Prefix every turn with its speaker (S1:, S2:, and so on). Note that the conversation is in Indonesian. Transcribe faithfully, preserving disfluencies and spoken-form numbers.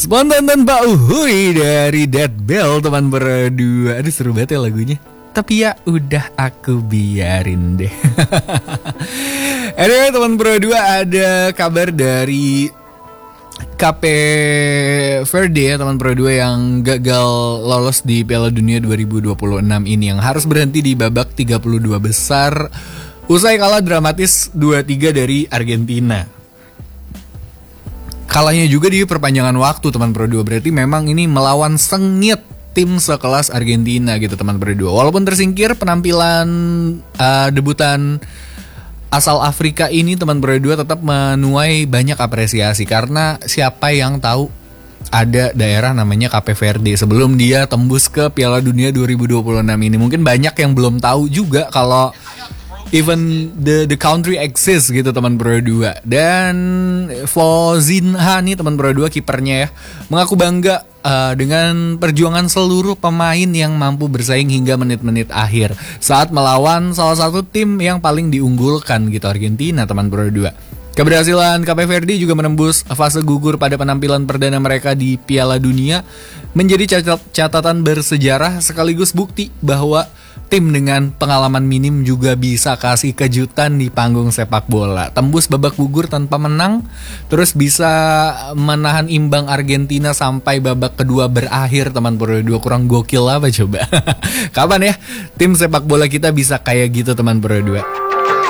S1: Spontan tanpa uhui dari Dead Bell teman berdua. Aduh seru banget ya lagunya. Tapi ya udah aku biarin deh. Anyway teman berdua, ada kabar dari Cape Verde ya teman berdua yang gagal lolos di Piala Dunia dua ribu dua puluh enam ini, yang harus berhenti di babak tiga puluh dua besar usai kalah dramatis dua tiga dari Argentina. Kalahnya juga di perpanjangan waktu teman berdua, berarti memang ini melawan sengit tim sekelas Argentina gitu teman berdua. Walaupun tersingkir, penampilan uh, debutan asal Afrika ini teman berdua tetap menuai banyak apresiasi, karena siapa yang tahu ada daerah namanya Cape Verde sebelum dia tembus ke Piala Dunia dua ribu dua puluh enam ini. Mungkin banyak yang belum tahu juga kalau even the the country exists gitu teman berdua. Dan Fozinha nih teman berdua, kipernya ya, mengaku bangga uh, dengan perjuangan seluruh pemain yang mampu bersaing hingga menit-menit akhir saat melawan salah satu tim yang paling diunggulkan gitu, Argentina teman berdua. Keberhasilan Cape Verde juga menembus fase gugur pada penampilan perdana mereka di Piala Dunia menjadi catatan bersejarah sekaligus bukti bahwa tim dengan pengalaman minim juga bisa kasih kejutan di panggung sepak bola. Tembus babak gugur tanpa menang, terus bisa menahan imbang Argentina sampai babak kedua berakhir teman berdua. Kurang gokil apa coba? Kapan ya tim sepak bola kita bisa kayak gitu teman berdua?